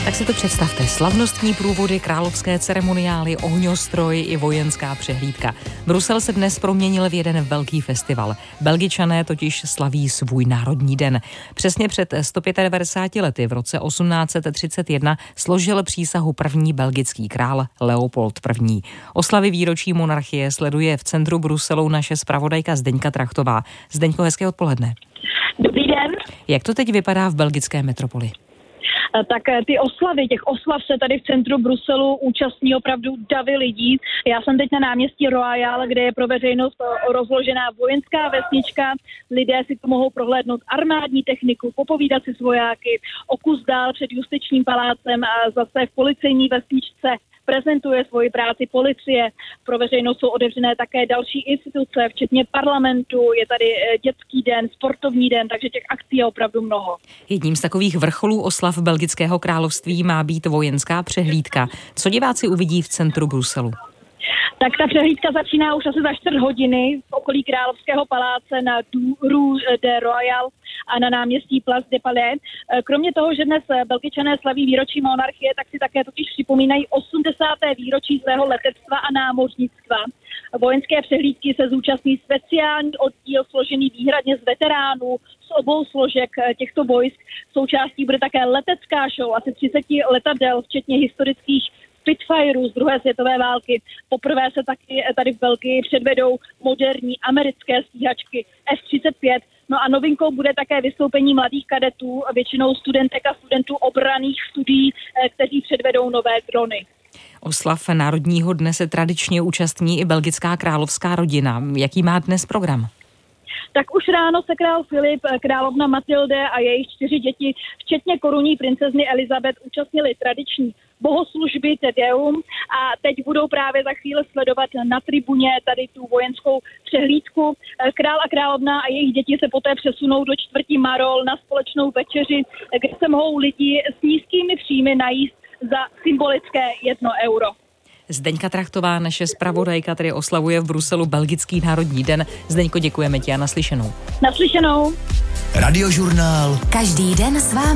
Tak si to představte, slavnostní průvody, královské ceremoniály, ohňostroj i vojenská přehlídka. Brusel se dnes proměnil v jeden velký festival. Belgičané totiž slaví svůj národní den. Přesně před 195 lety v roce 1831 složil přísahu první belgický král Leopold I. Oslavy výročí monarchie sleduje v centru Bruselu naše zpravodajka Zdeňka Trachtová. Zdeňko, hezké odpoledne. Dobrý den. Jak to teď vypadá v belgické metropoli? Tak ty oslavy, těch oslav se tady v centru Bruselu účastní opravdu davy lidí. Já jsem teď na náměstí Royal, kde je pro veřejnost rozložená vojenská vesnička. Lidé si tu mohou prohlédnout armádní techniku, popovídat si s vojáky, o kus dál před justičním palácem a zase v policejní vesničce prezentuje svoji práci policie. Pro veřejnost jsou otevřené také další instituce, včetně parlamentu, je tady dětský den, sportovní den, takže těch akcí je opravdu mnoho. Jedním z takových vrcholů oslav belgického království má být vojenská přehlídka. Co diváci uvidí v centru Bruselu? Tak ta přehlídka začíná už asi za 4 hodiny v okolí Královského paláce na Rue de Royal a na náměstí Place des Palais. Kromě toho, že dnes Belgičané slaví výročí monarchie, tak si také totiž připomínají 80. výročí svého letectva a námořnictva. Vojenské přehlídky se zúčastní speciální oddíl složený výhradně z veteránů z obou složek těchto vojsk. Součástí bude také letecká show, asi 30 letadel, včetně historických Spitfireů z druhé světové války. Poprvé se taky tady v Belgii předvedou moderní americké stíhačky F-35. No a novinkou bude také vystoupení mladých kadetů, většinou studentek a studentů obranných studií, kteří předvedou nové drony. Oslav Národního dne se tradičně účastní i belgická královská rodina. Jaký má dnes program? Tak už ráno se král Filip, královna Matilde a jejich 4 děti, včetně korunní princezny Elizabeth, účastnili tradiční bohoslužby Te Deum a teď budou právě za chvíli sledovat na tribuně tady tu vojenskou přehlídku. Král a královna a jejich děti se poté přesunou do čtvrti Marol na společnou večeři, kde se mohou lidi s nízkými příjmy najíst za symbolické 1 euro. Zdeňka Trachtová, naše zpravodajka, tedy oslavuje v Bruselu belgický národní den. Zdeňko, děkujeme ti a naslyšenou. Naslyšenou. Radiožurnál. Každý den s vámi.